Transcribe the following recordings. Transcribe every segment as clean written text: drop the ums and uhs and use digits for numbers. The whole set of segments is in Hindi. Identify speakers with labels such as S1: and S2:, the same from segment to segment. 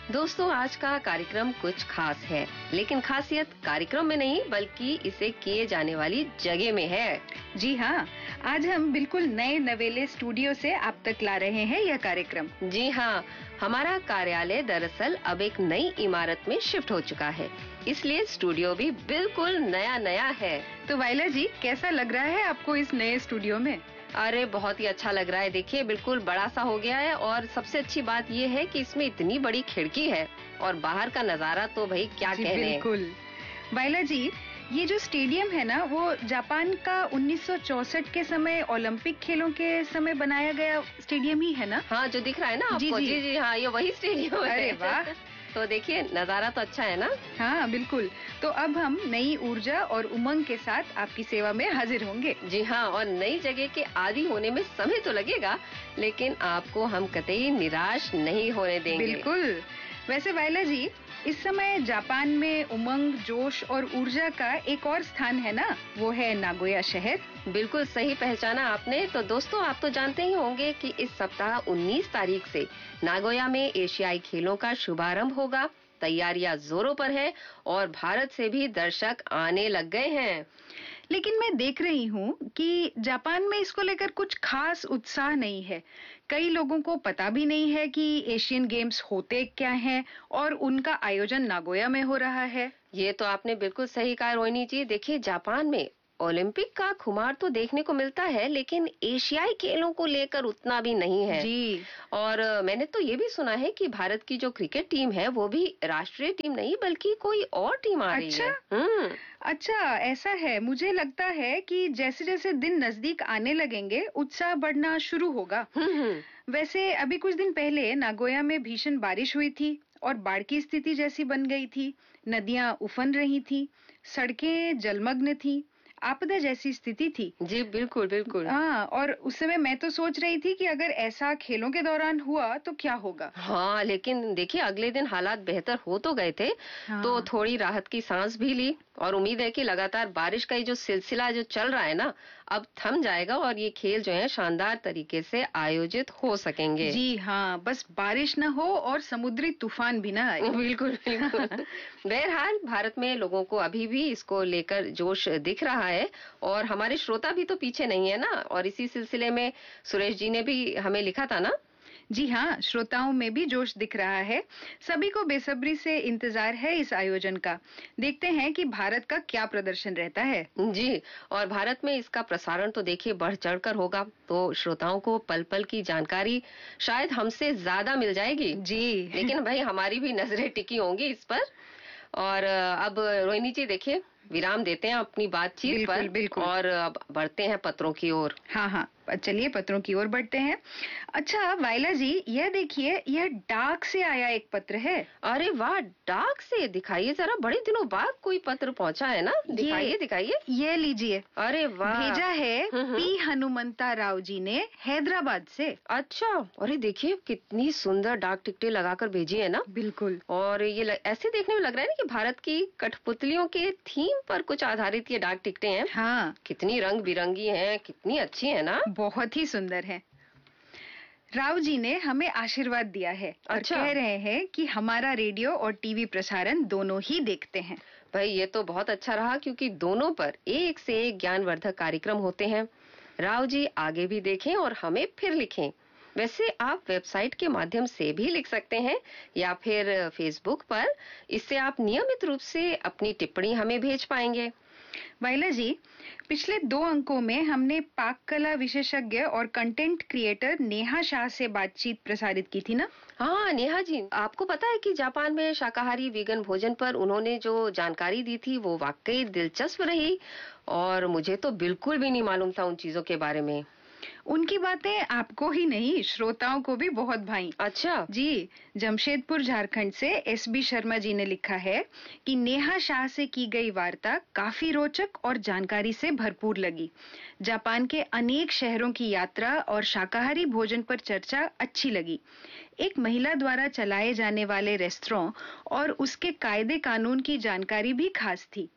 S1: दोस्तों, आज का कार्यक्रम कुछ खास है, लेकिन खासियत कार्यक्रम में नहीं बल्कि इसे किए जाने वाली जगह में है।
S2: जी हाँ, आज हम बिल्कुल नए नवेले स्टूडियो से आप तक ला रहे हैं यह कार्यक्रम।
S1: जी हाँ, हमारा कार्यालय दरअसल अब एक नई इमारत में शिफ्ट हो चुका है, इसलिए स्टूडियो भी बिल्कुल नया है।
S2: तो वाइला जी, कैसा लग रहा है आपको इस नए स्टूडियो में?
S1: अरे बहुत ही अच्छा लग रहा है। देखिए, बिल्कुल बड़ा सा हो गया है और सबसे अच्छी बात ये है कि इसमें इतनी बड़ी खिड़की है और बाहर का नजारा तो भाई क्या कहने।
S2: बिल्कुल। वाइला जी, ये जो स्टेडियम है ना, वो जापान का 1964 के समय ओलंपिक खेलों के समय बनाया गया स्टेडियम ही है ना?
S1: हाँ, जो दिख रहा है ना आपको। जी हाँ, ये वही स्टेडियम है।
S2: अरे वाह।
S1: तो देखिए, नजारा तो अच्छा है ना?
S2: हाँ बिल्कुल। तो अब हम नई ऊर्जा और उमंग के साथ आपकी सेवा में हाजिर होंगे।
S1: जी हाँ, और नई जगह के आदी होने में समय तो लगेगा, लेकिन आपको हम कतई निराश नहीं होने देंगे।
S2: बिल्कुल। वैसे वाइला जी, इस समय जापान में उमंग, जोश और ऊर्जा का एक और स्थान है ना, वो है नागोया शहर।
S1: बिल्कुल सही पहचाना आपने। तो दोस्तों, आप तो जानते ही होंगे कि इस सप्ताह 19 तारीख से नागोया में एशियाई खेलों का शुभारंभ होगा। तैयारियां जोरों पर है और भारत से भी दर्शक आने लग गए हैं।
S2: लेकिन मैं देख रही हूँ कि जापान में इसको लेकर कुछ खास उत्साह नहीं है। कई लोगों को पता भी नहीं है कि एशियन गेम्स होते क्या हैं और उनका आयोजन नागोया में हो रहा है।
S1: ये तो आपने बिल्कुल सही कहा रोहिणी जी। देखिए, जापान में ओलंपिक का खुमार तो देखने को मिलता है, लेकिन एशियाई खेलों को लेकर उतना भी नहीं है।
S2: जी।
S1: और मैंने तो ये भी सुना है कि भारत की जो क्रिकेट टीम है वो भी राष्ट्रीय टीम नहीं बल्कि कोई और टीम आ रही है।
S2: अच्छा, ऐसा है। मुझे लगता है कि जैसे जैसे दिन नजदीक आने लगेंगे, उत्साह बढ़ना शुरू होगा। वैसे अभी कुछ दिन पहले नागोया में भीषण बारिश हुई थी और बाढ़ की स्थिति जैसी बन गई थी। नदियां उफन रही थी, सड़कें जलमग्न थी, आपदा जैसी स्थिति थी।
S1: जी बिल्कुल बिल्कुल।
S2: हाँ, और उस समय मैं तो सोच रही थी कि अगर ऐसा खेलों के दौरान हुआ तो क्या होगा।
S1: हाँ, लेकिन देखिए, अगले दिन हालात बेहतर हो तो गए थे।
S2: हाँ।
S1: तो थोड़ी राहत की सांस भी ली और उम्मीद है कि लगातार बारिश का ये जो सिलसिला जो चल रहा है ना, अब थम जाएगा और ये खेल जो है शानदार तरीके से आयोजित हो सकेंगे।
S2: जी हाँ, बस बारिश न हो और समुद्री तूफान भी ना आए।
S1: बिल्कुल बिल्कुल। बहरहाल, भारत में लोगों को अभी भी इसको लेकर जोश दिख रहा है और हमारे श्रोता भी तो पीछे नहीं है ना। और इसी सिलसिले में सुरेश जी ने भी हमें लिखा था ना।
S2: जी हाँ, श्रोताओं में भी जोश दिख रहा है। सभी को बेसब्री से इंतजार है इस आयोजन का। देखते हैं कि भारत का क्या प्रदर्शन रहता है।
S1: जी, और भारत में इसका प्रसारण तो देखिए बढ़ चढ़कर होगा, तो श्रोताओं को पल पल की जानकारी शायद हमसे ज्यादा मिल जाएगी।
S2: जी।
S1: लेकिन भाई, हमारी भी नजरें टिकी होंगी इस पर। और अब रोहिणी जी, देखिए, विराम देते हैं अपनी बातचीत पर।
S2: बिल्कुल।
S1: और अब बढ़ते हैं पत्रों की ओर।
S2: हाँ, चलिए पत्रों की ओर बढ़ते हैं। अच्छा वाइला जी, यह देखिए, यह डाक से आया एक पत्र है।
S1: अरे वाह, डाक से? दिखाइए जरा, बड़े दिनों बाद कोई पत्र पहुंचा है ना। दिखाइए।
S2: ये लीजिए।
S1: अरे वाह।
S2: भेजा है पी हनुमंता राव जी ने हैदराबाद से।
S1: अच्छा, अरे देखिए, कितनी सुंदर डाक टिकटें लगाकर भेजी है ना।
S2: बिल्कुल।
S1: और ये ऐसे देखने में लग रहा है ना कि भारत की कठपुतलियों के थीम पर कुछ आधारित ये डाक टिकटें हैं।
S2: हाँ,
S1: कितनी रंग बिरंगी हैं, कितनी अच्छी है ना।
S2: बहुत ही सुंदर है। राव जी ने हमें आशीर्वाद दिया है।
S1: अच्छा।
S2: और कह रहे हैं कि हमारा रेडियो और टीवी प्रसारण दोनों ही देखते हैं।
S1: भाई, ये तो बहुत अच्छा रहा, क्योंकि दोनों पर एक से एक ज्ञानवर्धक कार्यक्रम होते हैं। राव जी आगे भी देखें और हमें फिर लिखें। वैसे आप वेबसाइट के माध्यम से भी लिख सकते हैं या फिर फेसबुक पर। इससे आप नियमित रूप से अपनी टिप्पणी हमें भेज पाएंगे।
S2: वाइला जी, पिछले 2 अंकों में हमने पाक कला विशेषज्ञ और कंटेंट क्रिएटर नेहा शाह से बातचीत प्रसारित की थी ना।
S1: हाँ नेहा जी, आपको पता है कि जापान में शाकाहारी वीगन भोजन पर उन्होंने जो जानकारी दी थी वो वाकई दिलचस्प रही और मुझे तो बिल्कुल भी नहीं मालूम था उन चीजों के बारे में।
S2: उनकी बातें आपको ही नहीं, श्रोताओं को भी बहुत भाई।
S1: अच्छा
S2: जी, जमशेदपुर झारखंड से एसबी शर्मा जी ने लिखा है कि नेहा शाह से की गई वार्ता काफी रोचक और जानकारी से भरपूर लगी। जापान के अनेक शहरों की यात्रा और शाकाहारी भोजन पर चर्चा अच्छी लगी। एक महिला द्वारा चलाए जाने वाले रेस्तरां और उसके कायदे कानून की जानकारी भी खास थी।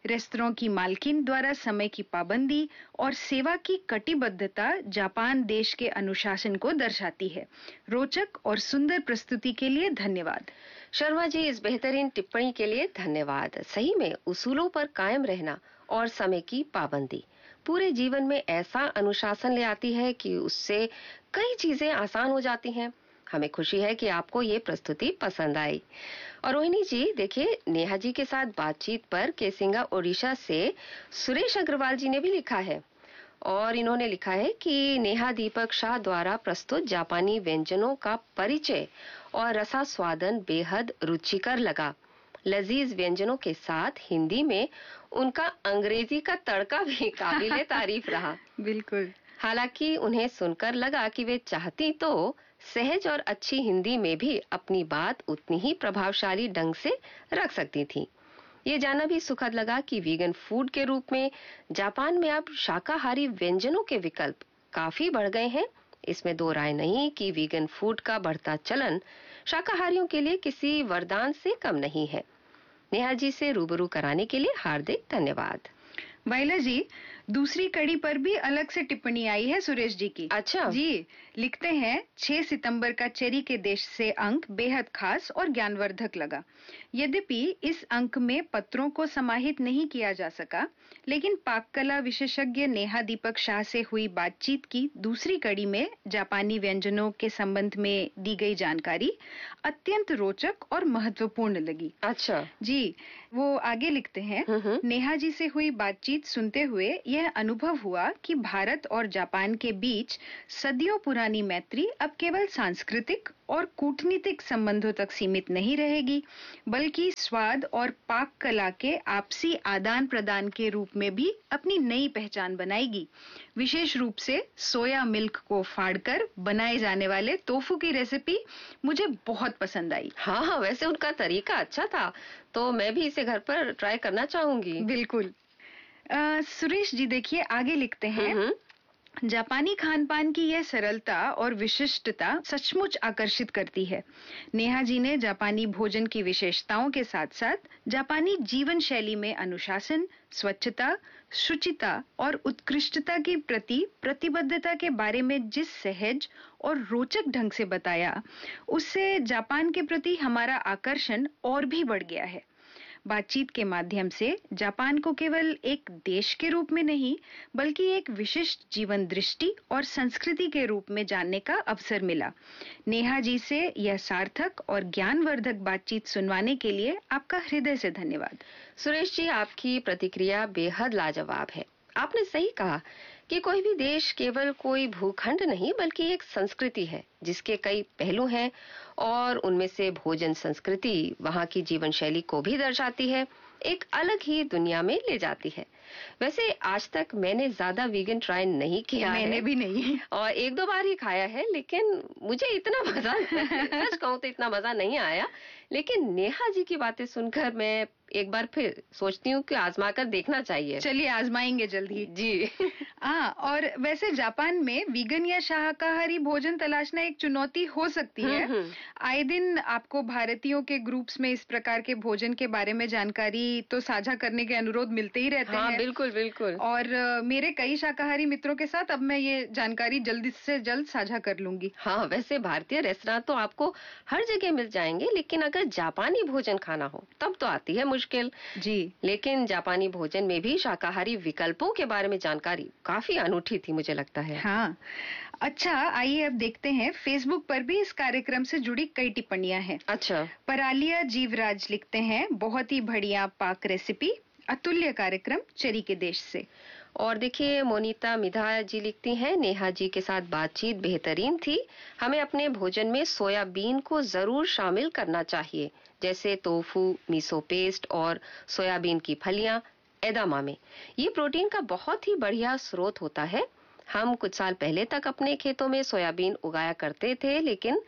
S2: रेस्तरां की मालकिन द्वारा समय की पाबंदी और सेवा की कटिबद्धता जापान देश के अनुशासन को दर्शाती है। रोचक और सुंदर प्रस्तुति के लिए धन्यवाद।
S1: शर्मा जी, इस बेहतरीन टिप्पणी के लिए धन्यवाद। सही में उसूलों पर कायम रहना और समय की पाबंदी पूरे जीवन में ऐसा अनुशासन ले आती है कि उससे कई चीजें आसान हो जाती हैं। हमें खुशी है कि आपको ये प्रस्तुति पसंद आई। और रोहिणी जी, देखिए, नेहा जी के साथ बातचीत पर केसिंगा ओडिशा से सुरेश अग्रवाल जी ने भी लिखा है और इन्होंने लिखा है कि नेहा दीपक शाह द्वारा प्रस्तुत जापानी व्यंजनों का परिचय और रसास्वादन बेहद रुचिकर लगा। लजीज व्यंजनों के साथ हिंदी में उनका अंग्रेजी का तड़का भी काबिले तारीफ रहा।
S2: बिल्कुल।
S1: हालांकि उन्हें सुनकर लगा कि वे चाहती तो सहज और अच्छी हिंदी में भी अपनी बात उतनी ही प्रभावशाली ढंग से रख सकती थी। ये जानना भी सुखद लगा कि वीगन फूड के रूप में जापान में अब शाकाहारी व्यंजनों के विकल्प काफी बढ़ गए हैं। इसमें दो राय नहीं कि वीगन फूड का बढ़ता चलन शाकाहारियों के लिए किसी वरदान से कम नहीं है। नेहा जी से रूबरू कराने के लिए हार्दिक धन्यवाद।
S2: वाइला जी, दूसरी कड़ी पर भी अलग से टिप्पणी आई है सुरेश जी की।
S1: अच्छा
S2: जी, लिखते हैं 6 सितंबर का चेरी के देश से अंक बेहद खास और ज्ञानवर्धक लगा। यद्यपि इस अंक में पत्रों को समाहित नहीं किया जा सका, लेकिन पाक कला विशेषज्ञ नेहा दीपक शाह से हुई बातचीत की दूसरी कड़ी में जापानी व्यंजनों के संबंध में दी गई जानकारी अत्यंत रोचक और महत्वपूर्ण लगी।
S1: अच्छा
S2: जी, वो आगे लिखते हैं, नेहा जी से हुई बातचीत सुनते हुए यह अनुभव हुआ कि भारत और जापान के बीच सदियों पुरानी मैत्री अब केवल सांस्कृतिक और कूटनीतिक संबंधों तक सीमित नहीं रहेगी, बल्कि स्वाद और पाक कला के आपसी आदान प्रदान के रूप में भी अपनी नई पहचान बनाएगी। विशेष रूप से सोया मिल्क को फाड़कर बनाए जाने वाले टोफू की रेसिपी मुझे बहुत पसंद आई।
S1: हाँ, वैसे उनका तरीका अच्छा था, तो मैं भी इसे घर पर ट्राई करना चाहूंगी।
S2: बिल्कुल। सुरेश जी, देखिए आगे लिखते हैं, जापानी खान पान की यह सरलता और विशिष्टता सचमुच आकर्षित करती है। नेहा जी ने जापानी भोजन की विशेषताओं के साथ साथ जापानी जीवन शैली में अनुशासन, स्वच्छता, शुचिता और उत्कृष्टता के प्रति प्रतिबद्धता के बारे में जिस सहज और रोचक ढंग से बताया, उससे जापान के प्रति हमारा आकर्षण और भी बढ़ गया है। बातचीत के माध्यम से जापान को केवल एक देश के रूप में नहीं, बल्कि एक विशिष्ट जीवन दृष्टि और संस्कृति के रूप में जानने का अवसर मिला। नेहा जी से यह सार्थक और ज्ञानवर्धक बातचीत सुनवाने के लिए आपका हृदय से धन्यवाद।
S1: सुरेश जी, आपकी प्रतिक्रिया बेहद लाजवाब है। आपने सही कहा कि कोई भी देश केवल कोई भूखंड नहीं, बल्कि एक संस्कृति है जिसके कई पहलू हैं और उनमें से भोजन संस्कृति वहाँ की जीवन शैली को भी दर्शाती है, एक अलग ही दुनिया में ले जाती है। वैसे आज तक मैंने ज्यादा वीगन ट्राई नहीं किया है।
S2: मैंने भी नहीं,
S1: और एक दो बार ही खाया है, लेकिन मुझे इतना मजा सच कहूँ तो इतना मजा नहीं आया। लेकिन नेहा जी की बातें सुनकर मैं एक बार फिर सोचती हूँ कि आजमा कर देखना चाहिए।
S2: चलिए आजमाएंगे जल्द ही
S1: जी।
S2: हाँ, और वैसे जापान में वीगन या शाकाहारी भोजन तलाशना एक चुनौती हो सकती है। आए दिन आपको भारतीयों के ग्रुप्स में इस प्रकार के भोजन के बारे में जानकारी तो साझा करने के अनुरोध मिलते ही रहते हैं।
S1: बिल्कुल बिल्कुल।
S2: और मेरे कई शाकाहारी मित्रों के साथ अब मैं ये जानकारी जल्द से जल्द साझा कर लूंगी।
S1: हाँ, वैसे भारतीय रेस्तरां तो आपको हर जगह मिल जाएंगे, लेकिन अगर जापानी भोजन खाना हो तब तो आती है मुश्किल।
S2: जी,
S1: लेकिन जापानी भोजन में भी शाकाहारी विकल्पों के बारे में जानकारी काफी अनूठी थी, मुझे लगता है।
S2: हाँ, अच्छा, आइए अब देखते हैं फेसबुक पर भी इस कार्यक्रम से जुड़ी कई टिप्पणियां हैं।
S1: अच्छा।
S2: परालिया जीवराज लिखते हैं, बहुत ही बढ़िया पाक रेसिपी, अतुल्य कार्यक्रम चेरी के देश से।
S1: और देखिए, मोनिता मिधा जी लिखती हैं, नेहा जी के साथ बातचीत बेहतरीन थी। हमें अपने भोजन में सोयाबीन को जरूर शामिल करना चाहिए, जैसे टोफू, मिसो पेस्ट और सोयाबीन की फलियां एदामामे। ये प्रोटीन का बहुत ही बढ़िया स्रोत होता है। हम कुछ साल पहले तक अपने खेतों में सोयाबीन उगाया करते थे, लेकिन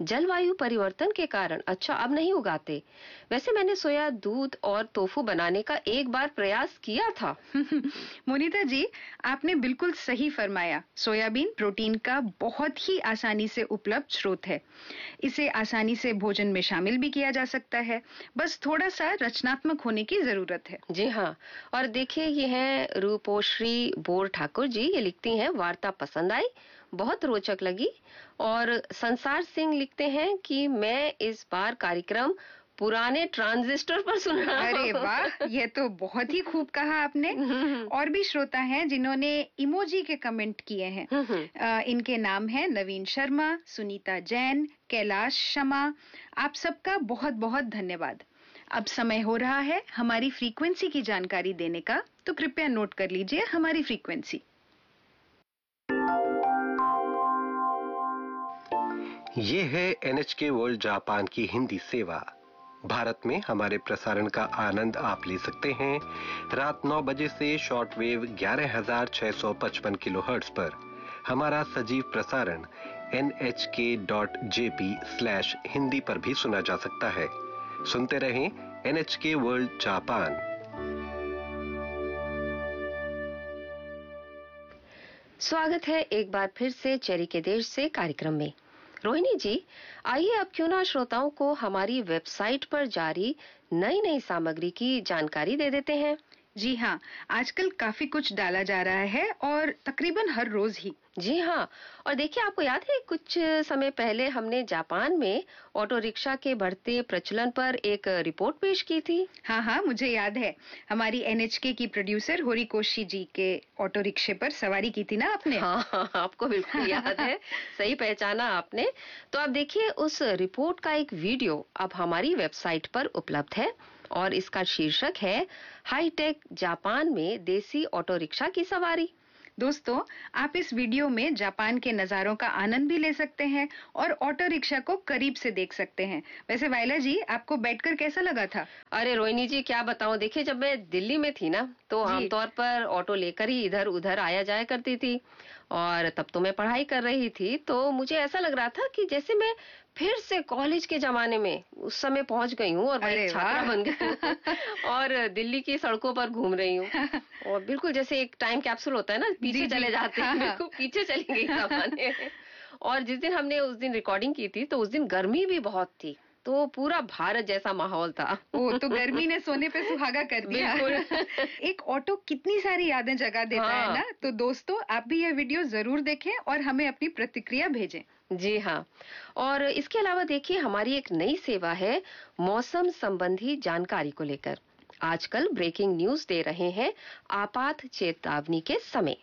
S1: जलवायु परिवर्तन के कारण अच्छा अब नहीं उगाते। वैसे मैंने सोया दूध और टोफू बनाने का एक बार प्रयास किया था।
S2: मोनिता जी, आपने बिल्कुल सही फरमाया। सोयाबीन प्रोटीन का बहुत ही आसानी से उपलब्ध स्रोत है। इसे आसानी से भोजन में शामिल भी किया जा सकता है। बस थोड़ा सा रचनात्मक होने की जरूरत है।
S1: जी हाँ, और देखिए ये है रूपोश्री बोर ठाकुर जी, ये लिखती हैं वार्ता पसंद आई, बहुत रोचक लगी। और संसार सिंह लिखते हैं कि मैं इस बार कार्यक्रम पुराने ट्रांजिस्टर पर सुन रहा
S2: अरे
S1: हूँ।
S2: वाह, ये तो बहुत ही खूब कहा आपने। और भी श्रोता हैं जिन्होंने इमोजी के कमेंट किए हैं। इनके नाम हैं नवीन शर्मा, सुनीता जैन, कैलाश शर्मा। आप सबका बहुत बहुत धन्यवाद। अब समय हो रहा है हमारी फ्रीक्वेंसी की जानकारी देने का, तो कृपया नोट कर लीजिए हमारी फ्रीक्वेंसी।
S3: ये है NHK वर्ल्ड जापान की हिंदी सेवा। भारत में हमारे प्रसारण का आनंद आप ले सकते हैं रात 9 बजे से शॉर्टवेव 11,655 किलोहर्ट्ज पर। हमारा सजीव प्रसारण nhk.jp/हिंदी पर भी सुना जा सकता है। सुनते रहें NHK वर्ल्ड जापान।
S1: स्वागत है एक बार फिर से चेरी के देश से कार्यक्रम में। रोहिणी जी, आइए अब क्यों ना श्रोताओं को हमारी वेबसाइट पर जारी नई नई सामग्री की जानकारी दे देते हैं।
S2: जी हाँ, आजकल काफी कुछ डाला जा रहा है और तकरीबन हर रोज ही।
S1: जी हाँ, और देखिए आपको याद है कुछ समय पहले हमने जापान में ऑटो रिक्शा के बढ़ते प्रचलन पर एक रिपोर्ट पेश की थी।
S2: हाँ हाँ, मुझे याद है। हमारी NHK की प्रोड्यूसर होरिकोशी जी के ऑटो रिक्शे पर सवारी की थी ना आपने।
S1: हाँ हाँ, आपको बिल्कुल याद है, सही पहचाना आपने। तो अब देखिए उस रिपोर्ट का एक वीडियो अब हमारी वेबसाइट पर उपलब्ध है और इसका शीर्षक है हाईटेक जापान में देसी ऑटो रिक्शा की सवारी।
S2: दोस्तों, आप इस वीडियो में जापान के नज़ारों का आनंद भी ले सकते हैं और ऑटो रिक्शा को करीब से देख सकते हैं। वैसे वायला जी, आपको बैठकर कैसा लगा था?
S1: अरे रोहिणी जी, क्या बताऊं, देखिए जब मैं दिल्ली में थी ना तो
S2: जी।
S1: आमतौर पर ऑटो लेकर ही इधर उधर आया जाया करती थी। और तब तो मैं पढ़ाई कर रही थी, तो मुझे ऐसा लग रहा था कि जैसे मैं फिर से कॉलेज के जमाने में उस समय पहुंच गई हूँ और वही
S2: अरे
S1: छात्रा
S2: वाह!
S1: बन गई हूँ और दिल्ली की सड़कों पर घूम रही हूँ। और बिल्कुल जैसे एक टाइम कैप्सूल होता है ना,
S2: जी
S1: पीछे
S2: जी,
S1: चले जाते हैं,
S2: हाँ हाँ।
S1: बिल्कुल पीछे चली गई जमाने में। और जिस दिन हमने उस दिन रिकॉर्डिंग की थी तो उस दिन गर्मी भी बहुत थी, तो पूरा भारत जैसा माहौल था।
S2: ओ, तो गर्मी ने सोने पे सुहागा कर दिया।
S1: बिल्कुल।
S2: एक ऑटो कितनी सारी यादें जगा देता है
S1: हाँ।
S2: ना। तो दोस्तों, आप भी यह वीडियो जरूर देखें और हमें अपनी प्रतिक्रिया भेजें।
S1: जी हाँ, और इसके अलावा देखिए हमारी एक नई सेवा है मौसम संबंधी जानकारी को लेकर। आजकल ब्रेकिंग न्यूज दे रहे हैं आपात चेतावनी के समय।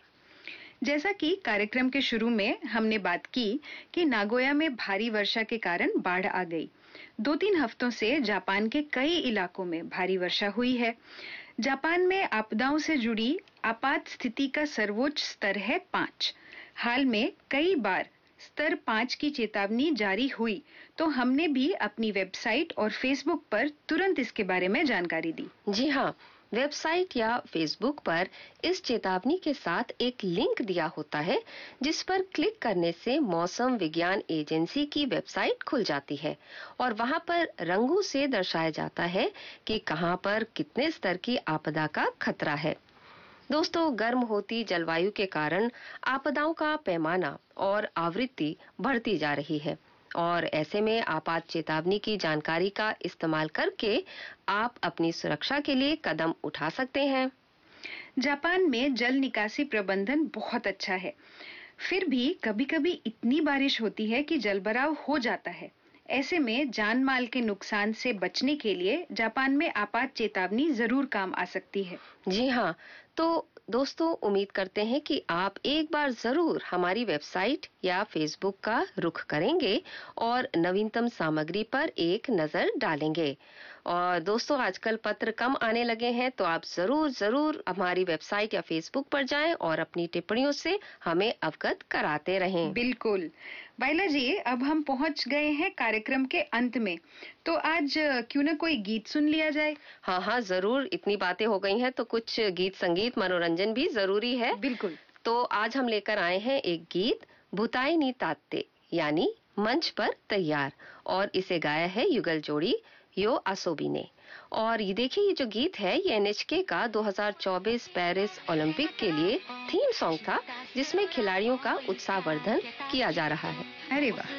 S2: जैसा कि कार्यक्रम के शुरू में हमने बात की कि नागोया में भारी वर्षा के कारण बाढ़ आ गई। 2-3 हफ्तों से जापान के कई इलाकों में भारी वर्षा हुई है। जापान में आपदाओं से जुड़ी आपात स्थिति का सर्वोच्च स्तर है 5। हाल में कई बार स्तर 5 की चेतावनी जारी हुई, तो हमने भी अपनी वेबसाइट और फेसबुक पर तुरंत इसके बारे में जानकारी दी।
S1: जी हाँ, वेबसाइट या फेसबुक पर इस चेतावनी के साथ एक लिंक दिया होता है, जिस पर क्लिक करने से मौसम विज्ञान एजेंसी की वेबसाइट खुल जाती है और वहां पर रंगों से दर्शाया जाता है कि कहां पर कितने स्तर की आपदा का खतरा है। दोस्तों, गर्म होती जलवायु के कारण आपदाओं का पैमाना और आवृत्ति बढ़ती जा रही है और ऐसे में आपात चेतावनी की जानकारी का इस्तेमाल करके आप अपनी सुरक्षा के लिए कदम उठा सकते हैं।
S2: जापान में जल निकासी प्रबंधन बहुत अच्छा है। फिर भी कभी-कभी इतनी बारिश होती है कि जलभराव हो जाता है। ऐसे में जान माल के नुकसान से बचने के लिए जापान में आपात चेतावनी जरूर काम आ सकती है।
S1: जी हाँ, तो दोस्तों उम्मीद करते हैं कि आप एक बार जरूर हमारी वेबसाइट या फेसबुक का रुख करेंगे और नवीनतम सामग्री पर एक नजर डालेंगे। और दोस्तों, आजकल पत्र कम आने लगे हैं, तो आप जरूर जरूर हमारी वेबसाइट या फेसबुक पर जाएं और अपनी टिप्पणियों से हमें अवगत कराते रहें।
S2: बिल्कुल। वाइला जी, अब हम पहुंच गए हैं कार्यक्रम के अंत में, तो आज क्यों न कोई गीत सुन लिया जाए।
S1: हाँ हाँ, जरूर, इतनी बातें हो गई हैं तो कुछ गीत संगीत मनोरंजन भी जरूरी है।
S2: बिल्कुल।
S1: तो आज हम लेकर आए हैं एक गीत, भुताई नी तात्ते, यानी मंच पर तैयार और इसे गाया है युगल जोड़ी यो आसोबी ने। और ये देखिए, ये जो गीत है ये एनएचके का 2024 पेरिस ओलंपिक के लिए थीम सॉन्ग था, जिसमें खिलाड़ियों का उत्साहवर्धन किया जा रहा है।
S2: अरे वाह।